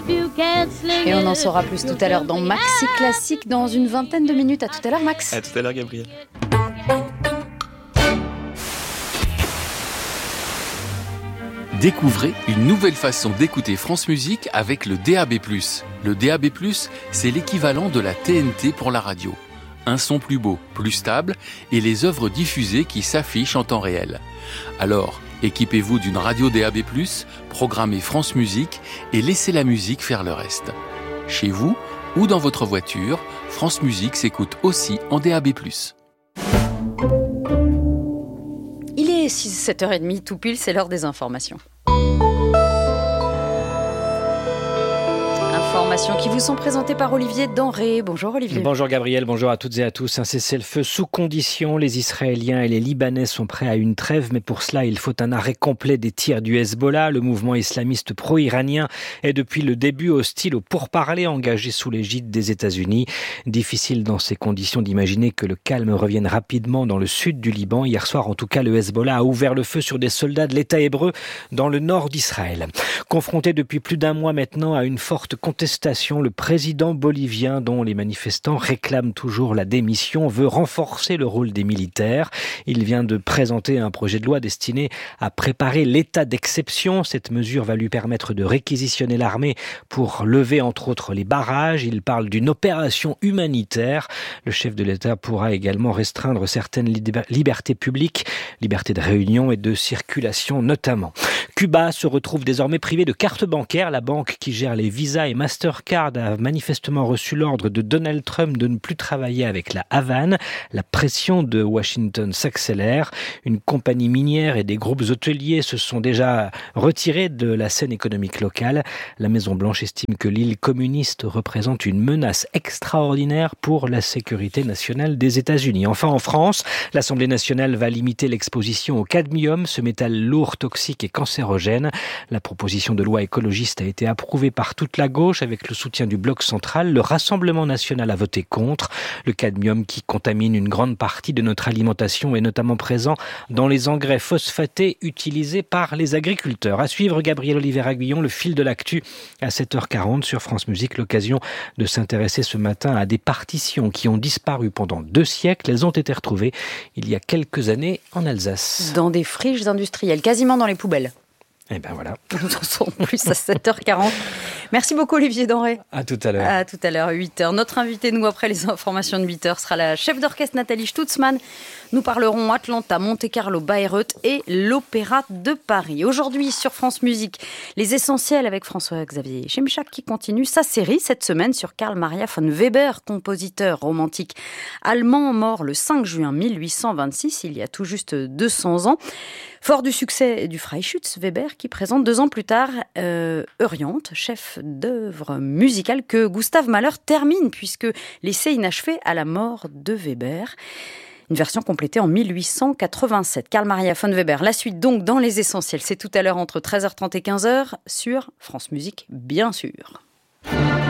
Et on en saura plus tout à l'heure dans Maxi Classique dans une vingtaine de minutes. À tout à l'heure, Max. À tout à l'heure, Gabriel. Découvrez une nouvelle façon d'écouter France Musique avec le DAB+. Le DAB+, c'est l'équivalent de la TNT pour la radio. Un son plus beau, plus stable et les œuvres diffusées qui s'affichent en temps réel. Alors, équipez-vous d'une radio DAB+, programmez France Musique et laissez la musique faire le reste. Chez vous ou dans votre voiture, France Musique s'écoute aussi en DAB+. Il est 7h30, tout pile, c'est l'heure des informations. Informations qui vous sont présentées par Olivier Denré. Bonjour Olivier. Bonjour Gabriel, bonjour à toutes et à tous. Un cessez-le-feu sous condition. Les Israéliens et les Libanais sont prêts à une trêve, mais pour cela, il faut un arrêt complet des tirs du Hezbollah. Le mouvement islamiste pro-iranien est depuis le début hostile aux pourparlers engagés sous l'égide des États-Unis. Difficile dans ces conditions d'imaginer que le calme revienne rapidement dans le sud du Liban. Hier soir, en tout cas, le Hezbollah a ouvert le feu sur des soldats de l'État hébreu dans le nord d'Israël. Confronté depuis plus d'un mois maintenant à une forte contestation, le président bolivien, dont les manifestants réclament toujours la démission, veut renforcer le rôle des militaires. Il vient de présenter un projet de loi destiné à préparer l'état d'exception. Cette mesure va lui permettre de réquisitionner l'armée pour lever entre autres les barrages. Il parle d'une opération humanitaire. Le chef de l'État pourra également restreindre certaines libertés publiques, liberté de réunion et de circulation notamment. Cuba se retrouve désormais privé de carte bancaire. La banque qui gère les Visa et Mastercard a manifestement reçu l'ordre de Donald Trump de ne plus travailler avec la Havane. La pression de Washington s'accélère. Une compagnie minière et des groupes hôteliers se sont déjà retirés de la scène économique locale. La Maison-Blanche estime que l'île communiste représente une menace extraordinaire pour la sécurité nationale des États-Unis. Enfin, en France, l'Assemblée nationale va limiter l'exposition au cadmium, ce métal lourd, toxique et cancérogène. La proposition de loi écologiste a été approuvée par toute la gauche avec le soutien du bloc central. Le Rassemblement national a voté contre. Le cadmium qui contamine une grande partie de notre alimentation est notamment présent dans les engrais phosphatés utilisés par les agriculteurs. À suivre, Gabriel Oliver-Aguillon, le fil de l'actu à 7h40 sur France Musique. L'occasion de s'intéresser ce matin à des partitions qui ont disparu pendant 2 siècles. Elles ont été retrouvées il y a quelques années en Alsace. Dans des friches industrielles, quasiment dans les poubelles. Et ben voilà. Nous en saurons plus à 7h40. Merci beaucoup Olivier Denré. À tout à l'heure. À tout à l'heure, 8h. Notre invité, nous, après les informations de 8h, sera la chef d'orchestre Nathalie Stutzmann. Nous parlerons Atlanta, Monte-Carlo, Bayreuth et l'Opéra de Paris. Aujourd'hui, sur France Musique, les essentiels avec François-Xavier Chemchak qui continue sa série cette semaine sur Carl Maria von Weber, compositeur romantique allemand mort le 5 juin 1826, il y a tout juste 200 ans. Fort du succès du Freischütz, Weber qui présente 2 ans plus tard Euryanthe, chef d'œuvre musicale que Gustav Mahler termine puisque laissé inachevé à la mort de Weber. Une version complétée en 1887. Carl Maria von Weber. La suite donc dans les essentiels. C'est tout à l'heure entre 13h30 et 15h sur France Musique, bien sûr.